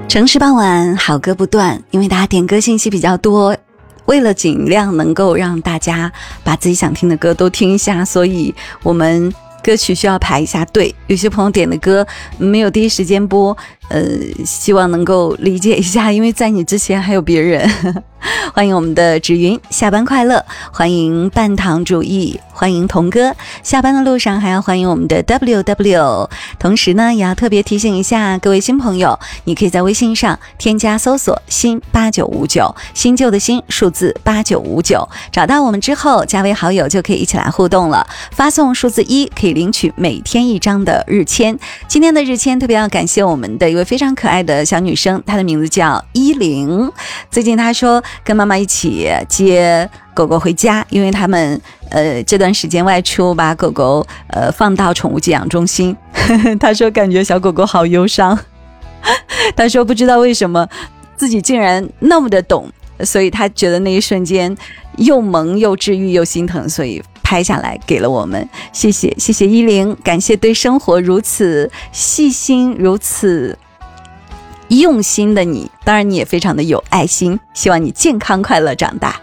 城市傍晚，好歌不断，因为大家点歌信息比较多，为了尽量能够让大家把自己想听的歌都听一下，所以我们歌曲需要排一下队，有些朋友点的歌没有第一时间播，希望能够理解一下，因为在你之前还有别人。欢迎我们的芷云，下班快乐，欢迎半糖主义，欢迎童哥，下班的路上还要欢迎我们的 WW。 同时呢也要特别提醒一下各位新朋友，你可以在微信上添加搜索新8959，新旧的新，数字8959，找到我们之后加为好友就可以一起来互动了，发送数字1可以领取每天1张的日签。今天的日签特别要感谢我们的一位非常可爱的小女生，她的名字叫依玲。最近她说跟妈妈一起接狗狗回家，因为他们这段时间外出，把狗狗放到宠物寄养中心。他说感觉小狗狗好忧伤，他说不知道为什么自己竟然那么的懂，所以他觉得那一瞬间又萌又治愈又心疼，所以拍下来给了我们。谢谢依玲，感谢对生活如此细心如此用心的你，当然你也非常的有爱心，希望你健康快乐长大。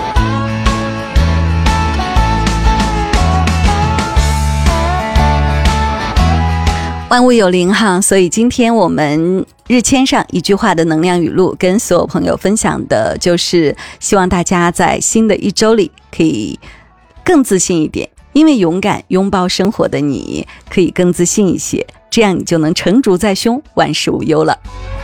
万物有灵哈，所以今天我们日签上一句话的能量语录跟所有朋友分享的就是希望大家在新的一周里可以更自信一点，因为勇敢拥抱生活的你可以更自信一些，这样你就能成竹在胸，万事无忧了。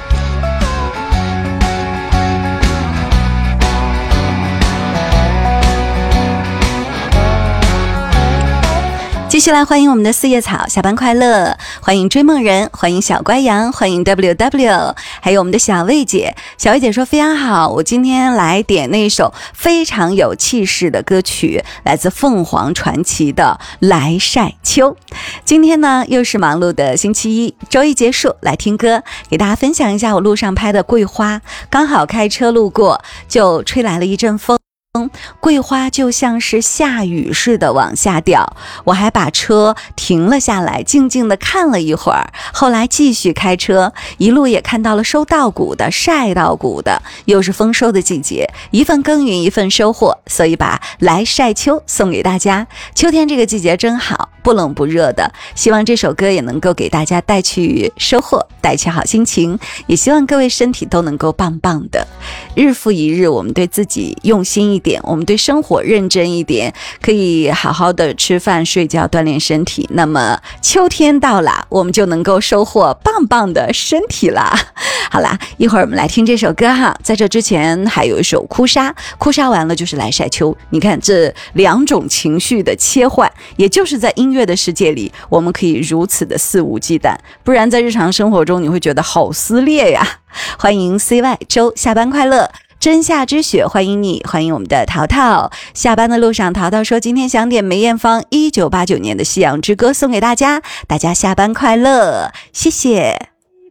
继续来欢迎我们的四叶草，下班快乐，欢迎追梦人，欢迎小乖羊，欢迎 WW， 还有我们的小魏姐。小魏姐说非常好，我今天来点那一首非常有气势的歌曲，来自凤凰传奇的来晒秋。今天呢又是忙碌的星期一，周一结束，来听歌，给大家分享一下我路上拍的桂花，刚好开车路过，就吹来了一阵风，桂花就像是下雨似的往下掉，我还把车停了下来，静静地看了一会儿，后来继续开车，一路也看到了收稻谷的、晒稻谷的，又是丰收的季节，一份耕耘一份收获，所以把来晒秋送给大家。秋天这个季节真好，不冷不热的，希望这首歌也能够给大家带去收获，带去好心情，也希望各位身体都能够棒棒的。日复一日，我们对自己用心一点，我们对生活认真一点，可以好好的吃饭睡觉锻炼身体，那么秋天到了，我们就能够收获棒棒的身体啦。好啦，一会儿我们来听这首歌哈，在这之前还有一首哭砂，哭砂完了就是来晒秋，你看这两种情绪的切换，也就是在音乐的世界里我们可以如此的肆无忌惮，不然在日常生活中你会觉得好撕裂呀。欢迎 CY 周，下班快乐，真夏之雪，欢迎你，欢迎我们的淘淘。下班的路上，淘淘说今天想点梅艳芳1989年的《夕阳之歌》送给大家，大家下班快乐，谢谢。